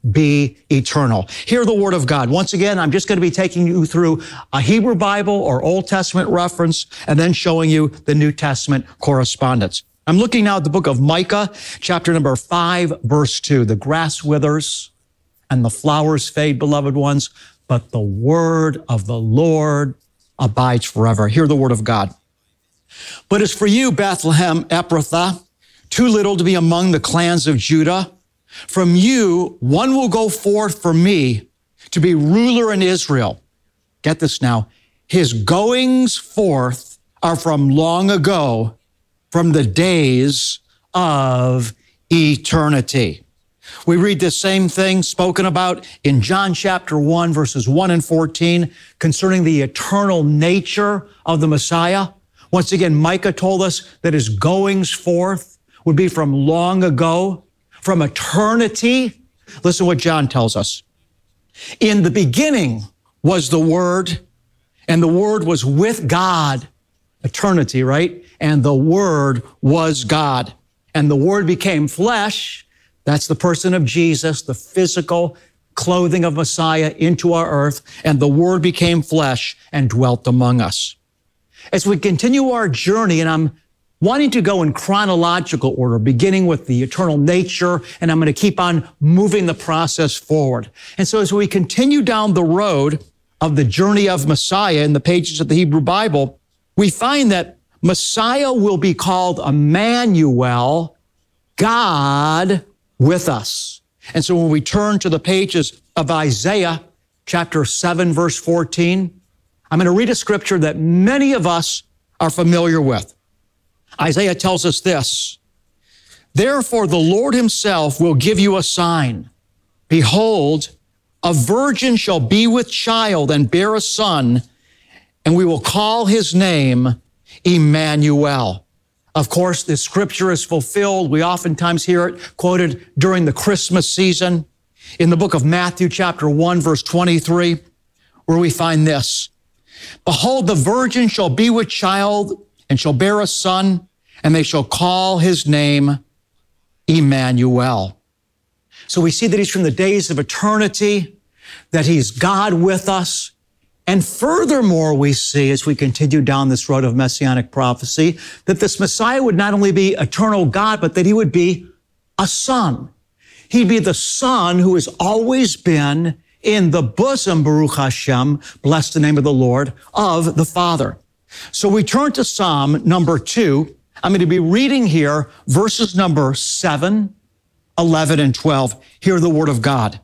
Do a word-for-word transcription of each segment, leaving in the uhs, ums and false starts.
be eternal. Hear the word of God. Once again, I'm just going to be taking you through a Hebrew Bible or Old Testament reference and then showing you the New Testament correspondence. I'm looking now at the book of Micah, chapter number five, verse two. The grass withers and the flowers fade, beloved ones, but the word of the Lord abides forever. Hear the word of God. But as for you, Bethlehem Ephrathah, too little to be among the clans of Judah, from you one will go forth for me to be ruler in Israel. Get this now. His goings forth are from long ago, from the days of eternity. We read the same thing spoken about in John chapter one, verses one and fourteen, concerning the eternal nature of the Messiah. Once again, Micah told us that his goings forth would be from long ago, from eternity. Listen what John tells us. In the beginning was the Word, and the Word was with God. Eternity, right? And the Word was God. And the Word became flesh. That's the person of Jesus, the physical clothing of Messiah into our earth. And the Word became flesh and dwelt among us. As we continue our journey, and I'm wanting to go in chronological order, beginning with the eternal nature, and I'm going to keep on moving the process forward. And so as we continue down the road of the journey of Messiah in the pages of the Hebrew Bible, we find that Messiah will be called Emmanuel, God with us. And so when we turn to the pages of Isaiah, chapter seven, verse fourteen, I'm going to read a scripture that many of us are familiar with. Isaiah tells us this, therefore the Lord himself will give you a sign. Behold, a virgin shall be with child and bear a son, and we will call his name Emmanuel. Of course, this scripture is fulfilled. We oftentimes hear it quoted during the Christmas season in the book of Matthew, chapter one, verse twenty-three, where we find this. Behold, the virgin shall be with child and shall bear a son, and they shall call his name Emmanuel. So we see that he's from the days of eternity, that he's God with us. And furthermore, we see as we continue down this road of messianic prophecy, that this Messiah would not only be eternal God, but that he would be a son. He'd be the son who has always been in the bosom, Baruch Hashem, bless the name of the Lord, of the Father. So we turn to Psalm number two. I'm going to be reading here verses number seven, eleven, and twelve. Hear the word of God.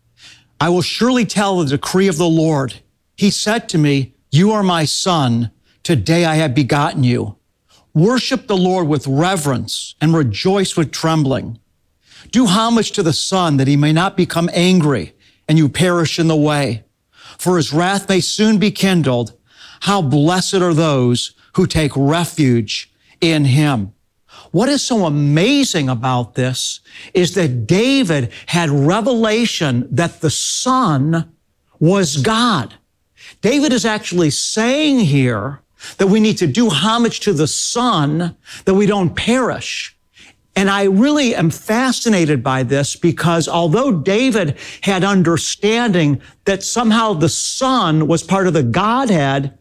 I will surely tell the decree of the Lord. He said to me, you are my son. Today I have begotten you. Worship the Lord with reverence and rejoice with trembling. Do homage to the Son that he may not become angry and you perish in the way. For his wrath may soon be kindled. How blessed are those who take refuge in him. What is so amazing about this is that David had revelation that the Son was God. David is actually saying here that we need to do homage to the Son, that we don't perish. And I really am fascinated by this because although David had understanding that somehow the Son was part of the Godhead,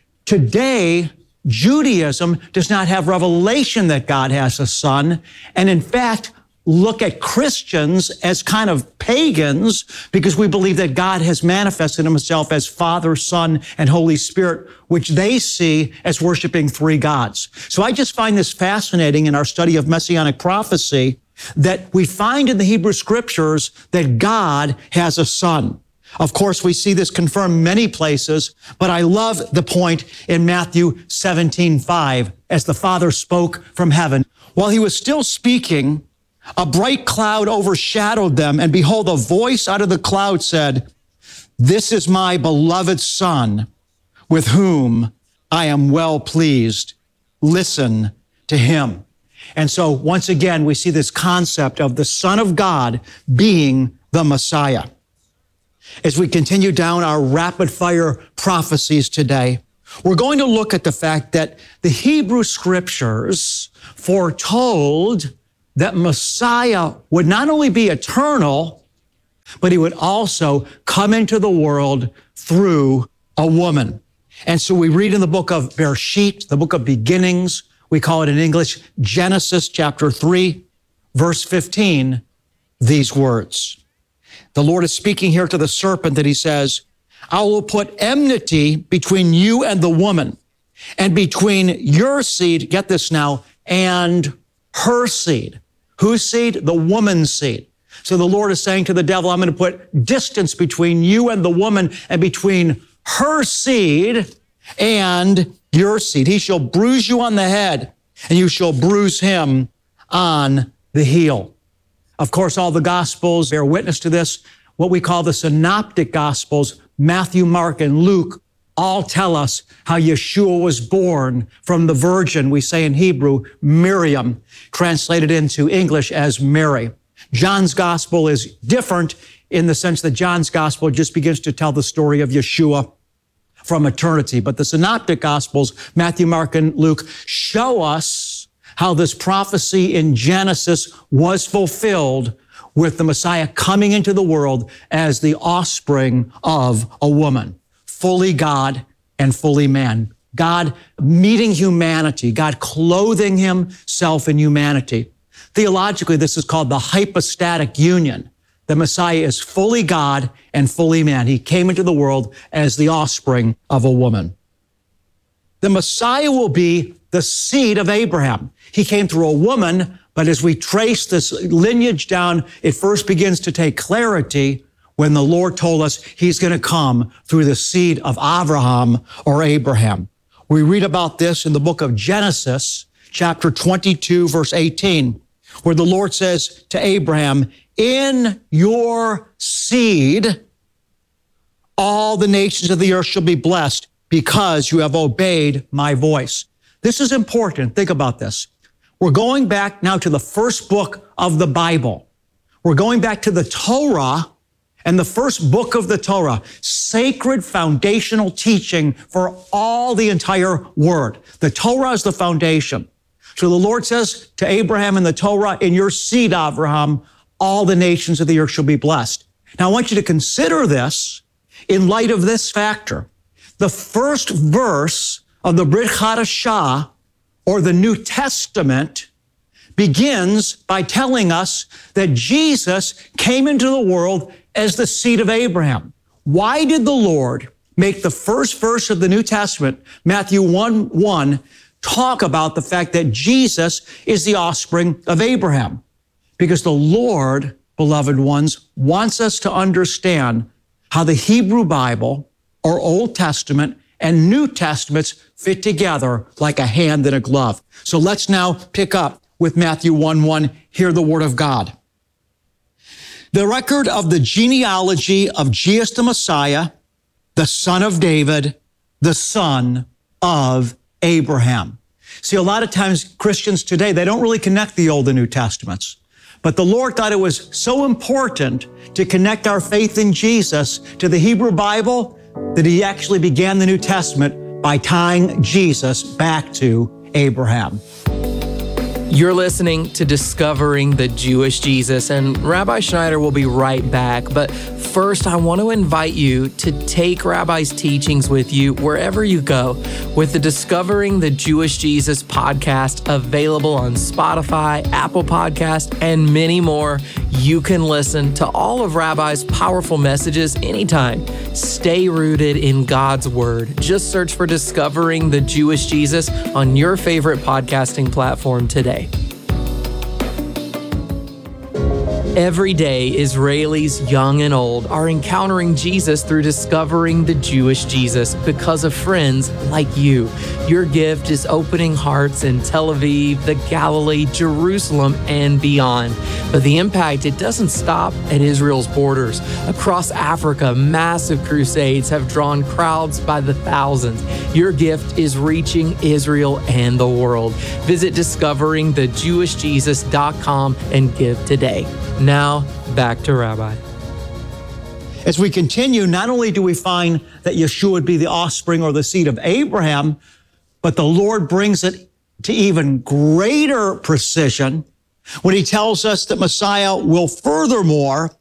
today Judaism does not have revelation that God has a son, and in fact, look at Christians as kind of pagans because we believe that God has manifested himself as Father, Son, and Holy Spirit, which they see as worshiping three gods. So I just find this fascinating in our study of Messianic prophecy that we find in the Hebrew Scriptures that God has a son. Of course, we see this confirmed many places, but I love the point in Matthew seventeen five, as the Father spoke from heaven. While he was still speaking, a bright cloud overshadowed them, and behold, a voice out of the cloud said, this is my beloved Son, with whom I am well pleased. Listen to him. And so once again, we see this concept of the Son of God being the Messiah. As we continue down our rapid fire prophecies today, we're going to look at the fact that the Hebrew Scriptures foretold that Messiah would not only be eternal, but he would also come into the world through a woman. And so we read in the book of Bereshit, the book of beginnings, we call it in English, Genesis chapter three, verse fifteen, these words. The Lord is speaking here to the serpent that he says, I will put enmity between you and the woman, and between your seed, get this now, and her seed. Whose seed? The woman's seed. So the Lord is saying to the devil, I'm going to put distance between you and the woman and between her seed and your seed. He shall bruise you on the head, and you shall bruise him on the heel. Of course, all the Gospels bear witness to this. What we call the Synoptic Gospels, Matthew, Mark, and Luke, all tell us how Yeshua was born from the virgin, we say in Hebrew, Miriam, translated into English as Mary. John's Gospel is different in the sense that John's Gospel just begins to tell the story of Yeshua from eternity. But the Synoptic Gospels, Matthew, Mark, and Luke, show us how this prophecy in Genesis was fulfilled with the Messiah coming into the world as the offspring of a woman, fully God and fully man. God meeting humanity, God clothing himself in humanity. Theologically, this is called the hypostatic union. The Messiah is fully God and fully man. He came into the world as the offspring of a woman. The Messiah will be the seed of Abraham. He came through a woman, but as we trace this lineage down, it first begins to take clarity when the Lord told us he's going to come through the seed of Abraham or Abraham. We read about this in the book of Genesis, chapter twenty-two, verse eighteen, where the Lord says to Abraham, in your seed, all the nations of the earth shall be blessed because you have obeyed my voice. This is important. Think about this. We're going back now to the first book of the Bible. We're going back to the Torah and the first book of the Torah, sacred foundational teaching for all the entire word. The Torah is the foundation. So the Lord says to Abraham in the Torah, in your seed, Abraham, all the nations of the earth shall be blessed. Now I want you to consider this in light of this factor. The first verse of the Brit Hadashah, or the New Testament, begins by telling us that Jesus came into the world as the seed of Abraham. Why did the Lord make the first verse of the New Testament, Matthew one one, talk about the fact that Jesus is the offspring of Abraham? Because the Lord, beloved ones, wants us to understand how the Hebrew Bible, or Old Testament, and New Testaments fit together like a hand in a glove. So let's now pick up with Matthew one one, hear the word of God. The record of the genealogy of Jesus the Messiah, the son of David, the son of Abraham. See, a lot of times Christians today, they don't really connect the Old and New Testaments. But the Lord thought it was so important to connect our faith in Jesus to the Hebrew Bible that he actually began the New Testament by tying Jesus back to Abraham. You're listening to Discovering the Jewish Jesus, and Rabbi Schneider will be right back. But first, I want to invite you to take Rabbi's teachings with you wherever you go with the Discovering the Jewish Jesus podcast available on Spotify, Apple Podcast, and many more. You can listen to all of Rabbi's powerful messages anytime. Stay rooted in God's Word. Just search for Discovering the Jewish Jesus on your favorite podcasting platform today. Every day, Israelis, young and old, are encountering Jesus through discovering the Jewish Jesus because of friends like you. Your gift is opening hearts in Tel Aviv, the Galilee, Jerusalem, and beyond. But the impact, it doesn't stop at Israel's borders. Across Africa, massive crusades have drawn crowds by the thousands. Your gift is reaching Israel and the world. Visit discovering the jewish jesus dot com and give today. Now, back to Rabbi. As we continue, not only do we find that Yeshua would be the offspring or the seed of Abraham, but the Lord brings it to even greater precision when he tells us that Messiah will furthermore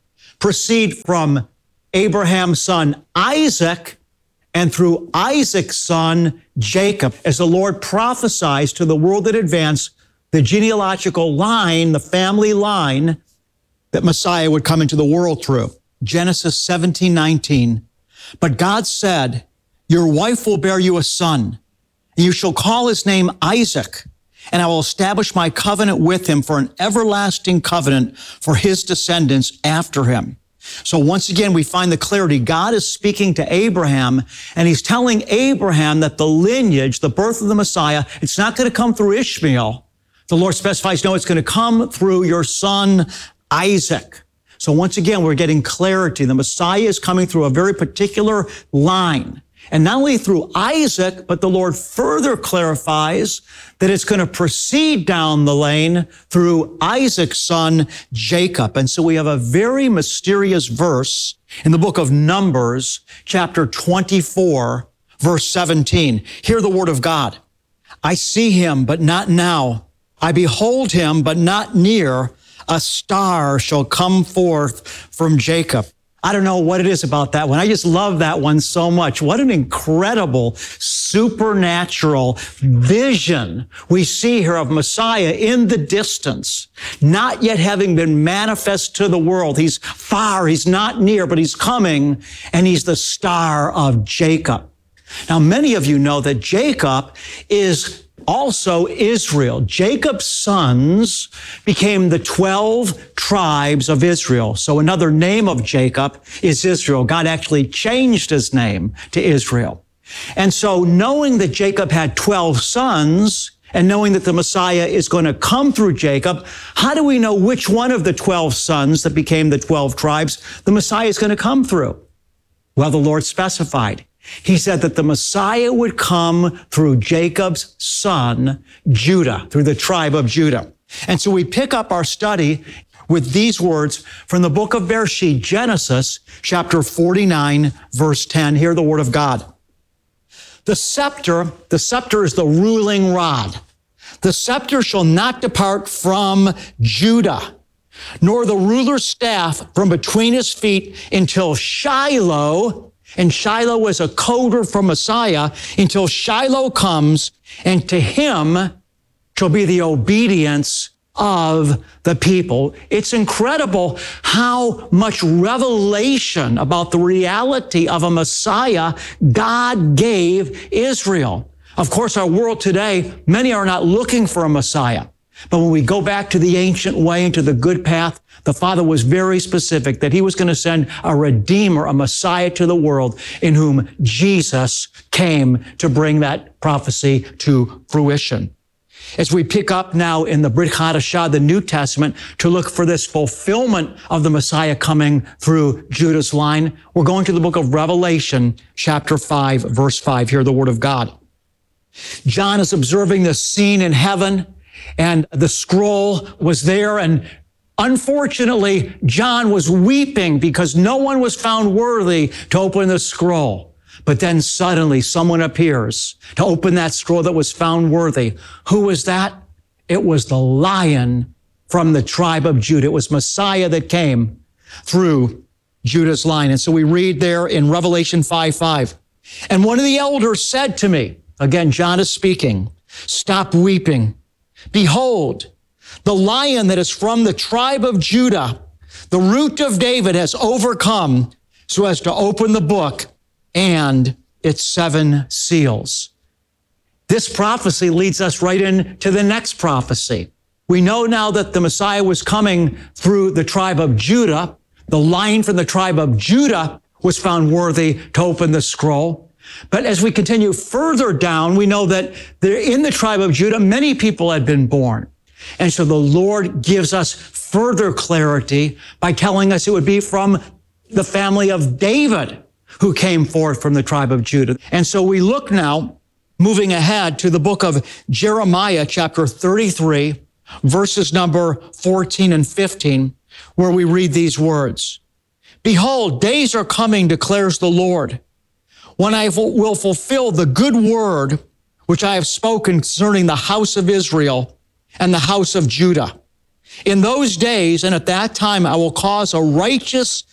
proceed from Abraham's son Isaac and through Isaac's son Jacob, as the Lord prophesies to the world in advance the genealogical line, the family line that Messiah would come into the world through. Genesis seventeen nineteen. But God said, your wife will bear you a son, and you shall call his name Isaac, and I will establish my covenant with him for an everlasting covenant for his descendants after him. So once again, we find the clarity. God is speaking to Abraham, and he's telling Abraham that the lineage, the birth of the Messiah, it's not going to come through Ishmael. The Lord specifies, no, it's going to come through your son Isaac. So once again, we're getting clarity. The Messiah is coming through a very particular line. And not only through Isaac, but the Lord further clarifies that it's going to proceed down the lane through Isaac's son, Jacob. And so we have a very mysterious verse in the book of Numbers, chapter twenty-four, verse seventeen. Hear the word of God. I see him, but not now. I behold him, but not near. A star shall come forth from Jacob. I don't know what it is about that one. I just love that one so much. What an incredible supernatural vision we see here of Messiah in the distance, not yet having been manifest to the world. He's far, he's not near, but he's coming, and he's the star of Jacob. Now, many of you know that Jacob is also Israel. Jacob's sons became the twelve tribes of Israel. So another name of Jacob is Israel. God actually changed his name to Israel. And so knowing that Jacob had twelve sons and knowing that the Messiah is going to come through Jacob, how do we know which one of the twelve sons that became the twelve tribes the Messiah is going to come through? Well, the Lord specified. He said that the Messiah would come through Jacob's son, Judah, through the tribe of Judah. And so we pick up our study with these words from the book of Bereshit, Genesis, chapter forty-nine, verse ten. Hear the word of God. The scepter, the scepter is the ruling rod. The scepter shall not depart from Judah, nor the ruler's staff from between his feet until Shiloh. And Shiloh was a coder for Messiah, until Shiloh comes, and to him shall be the obedience of the people. It's incredible how much revelation about the reality of a Messiah God gave Israel. Of course, our world today, many are not looking for a Messiah. But when we go back to the ancient way and to the good path, the Father was very specific that he was going to send a Redeemer, a Messiah to the world, in whom Jesus came to bring that prophecy to fruition. As we pick up now in the Brit Hadashah, the New Testament, to look for this fulfillment of the Messiah coming through Judah's line, we're going to the book of Revelation, chapter five, verse five. Hear the word of God. John is observing this scene in heaven, and the scroll was there, and unfortunately, John was weeping because no one was found worthy to open the scroll. But then suddenly someone appears to open that scroll that was found worthy. Who was that? It was the Lion from the tribe of Judah. It was Messiah that came through Judah's line. And so we read there in Revelation five five. And one of the elders said to me, again, John is speaking, stop weeping. Behold, the Lion that is from the tribe of Judah, the root of David, has overcome so as to open the book and its seven seals. This prophecy leads us right into the next prophecy. We know now that the Messiah was coming through the tribe of Judah. The Lion from the tribe of Judah was found worthy to open the scroll. But as we continue further down, we know that there, in the tribe of Judah, many people had been born. And so the Lord gives us further clarity by telling us it would be from the family of David who came forth from the tribe of Judah. And so we look now, moving ahead to the book of Jeremiah, chapter thirty-three, verses number fourteen and fifteen, where we read these words. Behold, days are coming, declares the Lord, when I will fulfill the good word which I have spoken concerning the house of Israel and the house of Judah. In those days and at that time, I will cause a righteous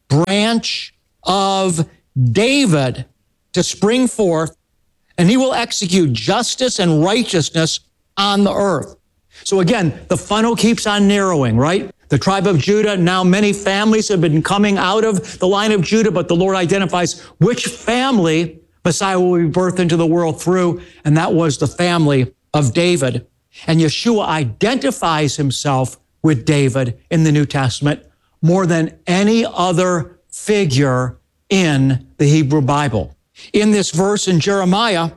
branch of David to spring forth, and he will execute justice and righteousness on the earth. So again, the funnel keeps on narrowing, right? The tribe of Judah, now many families have been coming out of the line of Judah, but the Lord identifies which family Messiah will be birthed into the world through, and that was the family of David. And Yeshua identifies himself with David in the New Testament more than any other figure in the Hebrew Bible. In this verse in Jeremiah,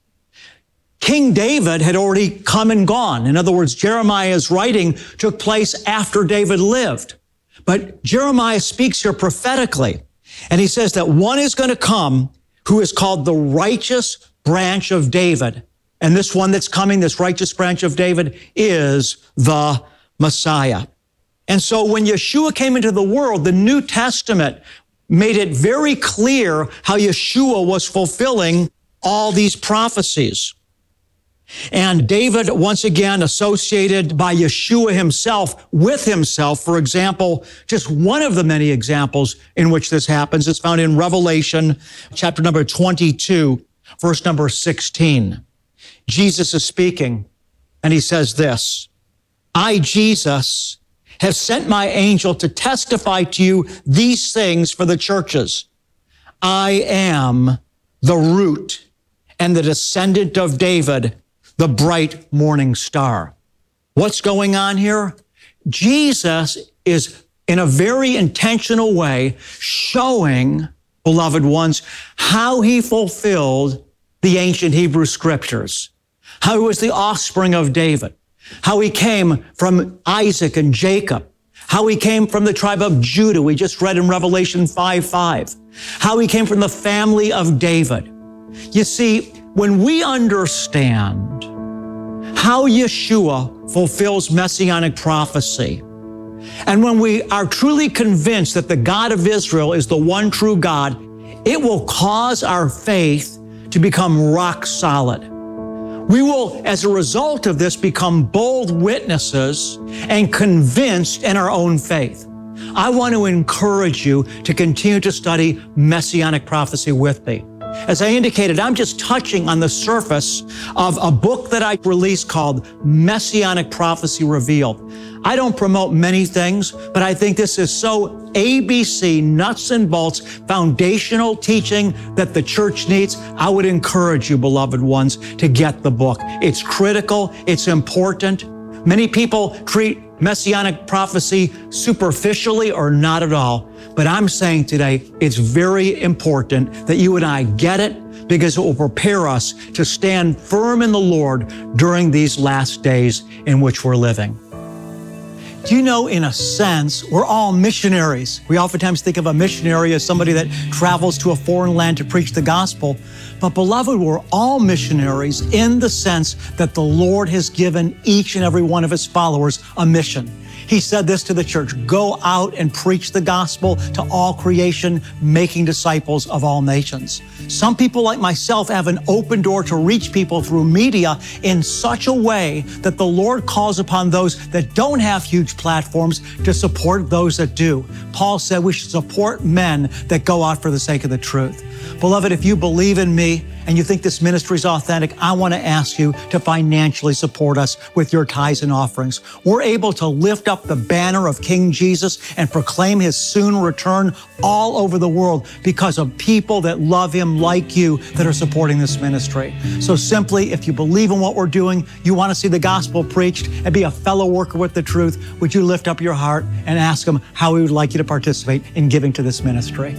King David had already come and gone. In other words, Jeremiah's writing took place after David lived. But Jeremiah speaks here prophetically, and he says that one is going to come who is called the righteous branch of David. And this one that's coming, this righteous branch of David, is the Messiah. And so when Yeshua came into the world, the New Testament made it very clear how Yeshua was fulfilling all these prophecies. And David, once again, associated by Yeshua himself with himself. For example, just one of the many examples in which this happens is found in Revelation chapter number twenty-two, verse number sixteen. Jesus is speaking, and he says this, I, Jesus, have sent my angel to testify to you these things for the churches. I am the root and the descendant of David, the bright morning star. What's going on here? Jesus is, in a very intentional way, showing, beloved ones, how he fulfilled the ancient Hebrew scriptures, how he was the offspring of David, how he came from Isaac and Jacob, how he came from the tribe of Judah, we just read in Revelation five five, how he came from the family of David. You see, when we understand how Yeshua fulfills messianic prophecy, and when we are truly convinced that the God of Israel is the one true God, it will cause our faith to become rock solid. We will, as a result of this, become bold witnesses and convinced in our own faith. I want to encourage you to continue to study messianic prophecy with me. As I indicated, I'm just touching on the surface of a book that I released called Messianic Prophecy Revealed. I don't promote many things, but I think this is so A B C, nuts and bolts, foundational teaching that the church needs. I would encourage you, beloved ones, to get the book. It's critical. It's important. Many people treat messianic prophecy superficially or not at all. But I'm saying today, it's very important that you and I get it because it will prepare us to stand firm in the Lord during these last days in which we're living. Do you know, in a sense, we're all missionaries. We oftentimes think of a missionary as somebody that travels to a foreign land to preach the gospel. But beloved, we're all missionaries in the sense that the Lord has given each and every one of his followers a mission. He said this to the church, go out and preach the gospel to all creation, making disciples of all nations. Some people like myself have an open door to reach people through media in such a way that the Lord calls upon those that don't have huge platforms to support those that do. Paul said we should support men that go out for the sake of the truth. Beloved, if you believe in me and you think this ministry is authentic, I want to ask you to financially support us with your tithes and offerings. We're able to lift up the banner of King Jesus and proclaim his soon return all over the world because of people that love him like you that are supporting this ministry. So simply, if you believe in what we're doing, you want to see the gospel preached and be a fellow worker with the truth, would you lift up your heart and ask him how he would like you to participate in giving to this ministry?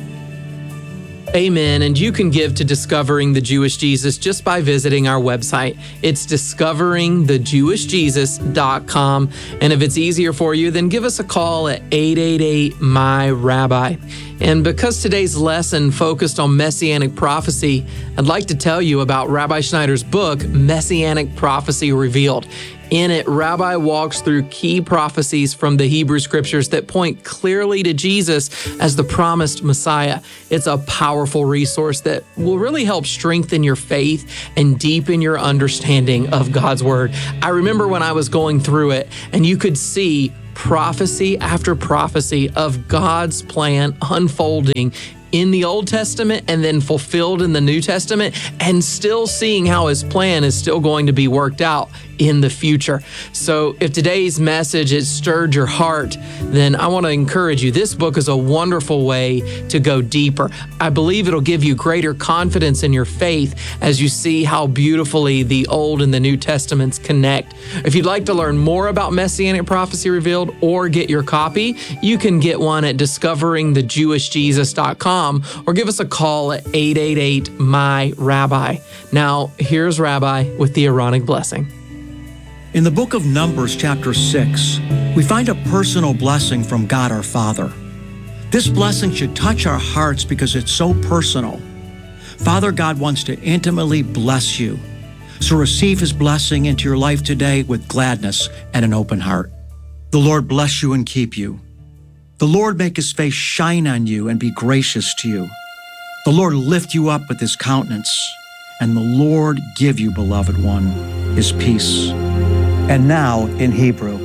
Amen. And you can give to Discovering the Jewish Jesus just by visiting our website. It's discovering the jewish jesus dot com. And if it's easier for you, then give us a call at eight eight eight, M Y, Rabbi. And because today's lesson focused on Messianic prophecy, I'd like to tell you about Rabbi Schneider's book, Messianic Prophecy Revealed. In it, Rabbi walks through key prophecies from the Hebrew Scriptures that point clearly to Jesus as the promised Messiah. It's a powerful resource that will really help strengthen your faith and deepen your understanding of God's Word. I remember when I was going through it, and you could see prophecy after prophecy of God's plan unfolding in the Old Testament and then fulfilled in the New Testament, and still seeing how his plan is still going to be worked out in the future. So if today's message has stirred your heart, then I want to encourage you. This book is a wonderful way to go deeper. I believe it'll give you greater confidence in your faith as you see how beautifully the Old and the New Testaments connect. If you'd like to learn more about Messianic Prophecy Revealed or get your copy, you can get one at discovering the jewish jesus dot com or give us a call at eight eight eight, M Y, Rabbi. Now, here's Rabbi with the Aaronic blessing. In the book of Numbers, chapter six, we find a personal blessing from God our Father. This blessing should touch our hearts because it's so personal. Father God wants to intimately bless you. So receive his blessing into your life today with gladness and an open heart. The Lord bless you and keep you. The Lord make his face shine on you and be gracious to you. The Lord lift you up with his countenance, and the Lord give you, beloved one, his peace. And now in Hebrew.